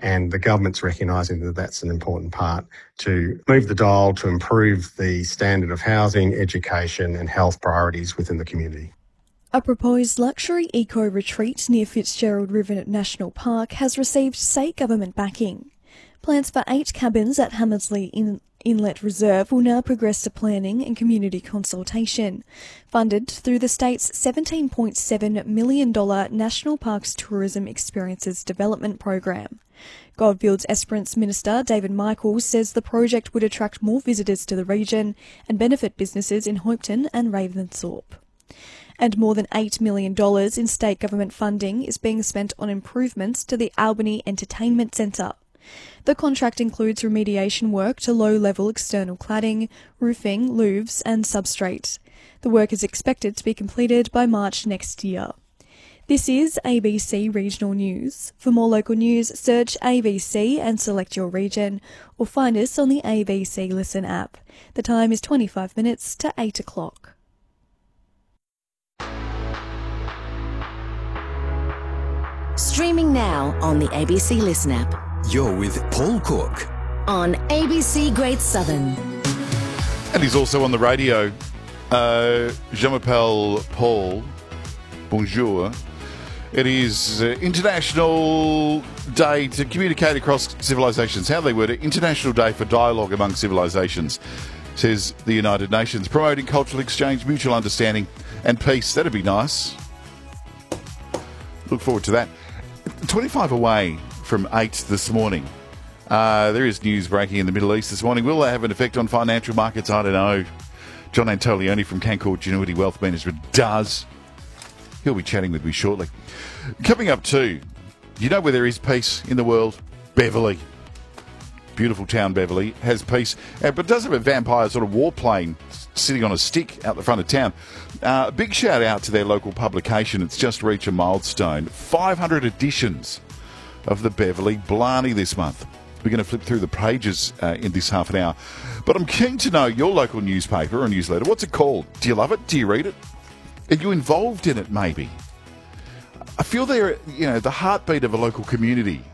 and the government's recognising that that's an important part to move the dial to improve the standard of housing, education and health priorities within the community. A proposed luxury eco-retreat near Fitzgerald River National Park has received state government backing. Plans for 8 cabins at Hamersley Inlet Reserve will now progress to planning and community consultation, funded through the state's $17.7 million National Parks Tourism Experiences Development Program. Goldfields Esperance Minister David Michaels says the project would attract more visitors to the region and benefit businesses in Hopetoun and Ravensthorpe. And more than $8 million in state government funding is being spent on improvements to the Albany Entertainment Centre. The contract includes remediation work to low-level external cladding, roofing, louvres and substrate. The work is expected to be completed by March next year. This is ABC Regional News. For more local news, search ABC and select your region, or find us on the ABC Listen app. The time is 25 minutes to 8 o'clock. Streaming now on the ABC Listen app. You're with Paul Cook on ABC Great Southern. And he's also on the radio. Je m'appelle Paul. Bonjour. It is International Day to Communicate Across Civilizations. How they word it, International Day for Dialogue Among Civilizations, says the United Nations, promoting cultural exchange, mutual understanding and peace. That'd be nice. Look forward to that. 25 away from 8 this morning. There is news breaking in the Middle East this morning. Will that have an effect on financial markets? I don't know. John Antolioni from Canaccord Genuity Wealth Management does. He'll be chatting with me shortly. Coming up too, you know where there is peace in the world? Beverly. Beautiful town, Beverly, has peace, but does have a vampire sort of warplane sitting on a stick out the front of town. Big shout out to their local publication. It's just reached a milestone. 500 editions of the Beverly Blarney this month. We're going to flip through the pages in this half an hour. But I'm keen to know your local newspaper or newsletter. What's it called? Do you love it? Do you read it? Are you involved in it, maybe? I feel they're, the heartbeat of a local community.